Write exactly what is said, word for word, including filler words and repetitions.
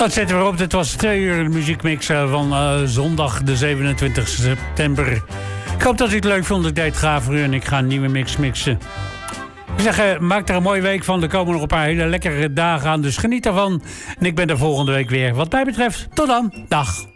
Dat zetten we op. Dit was twee uur de muziekmix van uh, zondag de zevenentwintigste september. Ik hoop dat u het leuk vond. Ik deed graag voor u en ik ga een nieuwe mix mixen. Ik zeg, uh, maak er een mooie week van. Er komen nog een paar hele lekkere dagen aan, dus geniet ervan. En ik ben er volgende week weer. Wat mij betreft, tot dan. Dag.